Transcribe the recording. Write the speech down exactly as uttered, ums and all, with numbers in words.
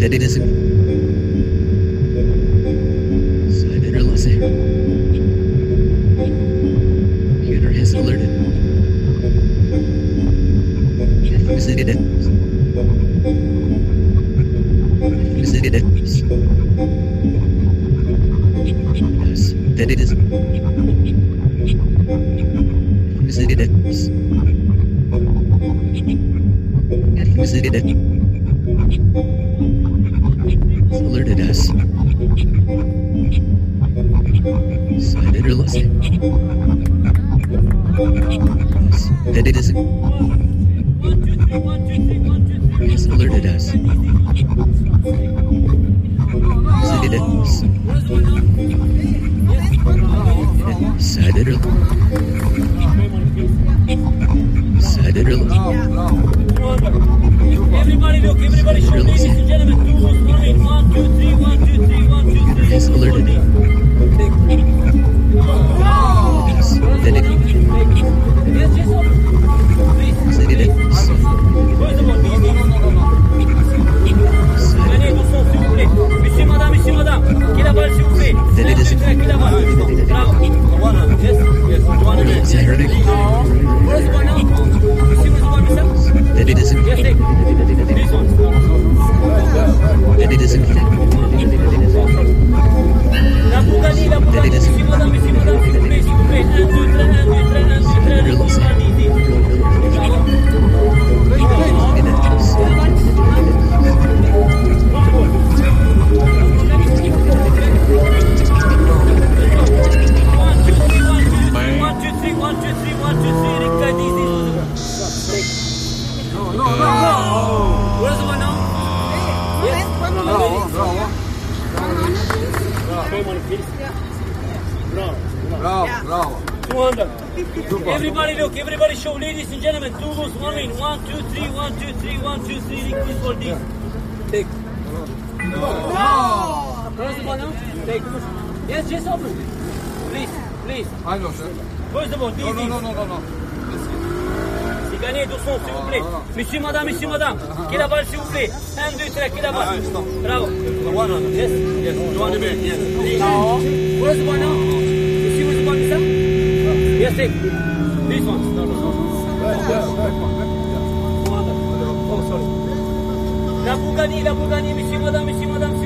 that it isn't. Side interlacing. Computer has alerted. Visited it. Visited it. Yes, that it isn't. Visited it. Visited it. Alerted us. Side interlacing. Yes, that it isn't. Has alerted us. Visited us. Side interlacing. Side interlacing. Everybody look, everybody show, ladies and gentlemen, two was running, one, two, three, one, two, three, one, two, three. Has alerted. Yes, that it isn't. Yes, yes, sir. Please. Visited us. Where's the ball? Venez, doucement, s'il vous plaît. Monsieur, madame, monsieur, madame. Qui la balle, s'il vous plaît? That it isn't. Qui la balle? Bravo. Yes, yes. Is that hurting? Where's the ball now? Monsieur, where's the ball, mister? That it isn't. Yes, take. This one. That it isn't. La Bougani, la Bougani. Monsieur, madame, monsieur, madame, s'il vous plaît, s'il vous plaît. Un, deux, trois, un, deux, trois, un, deux, trois, un, deux, trois, un, deux, trois. One, two, three, one, two, three, one, two, three. Rick, guys, easy. No, no, no. Where's the one now? Yes. Bravo, bravo. Bravo. Bravo, bravo. two hundred. Everybody look, everybody show, ladies and gentlemen. Two goes one in. One, two, three, one, two, three, one, two, three. Rick, please hold this. Take. Where's the ball now? Take. Yes, just open. Please, please. I know, sir. Where's the ball? No, no, no, no, no, no. C'est gagné, doucement, s'il vous plaît. Monsieur, madame, monsieur, madame. Qui la balle, s'il vous plaît? Un, deux, trois, qui la balle? Bravo. Yes, yes. Joanne, yes. Now, where's the ball now? Monsieur, where's the ball, mister? Yes, take. This one. No, no, no. Oh, sorry. La Bougani, la Bougani, monsieur, madame, monsieur, madame.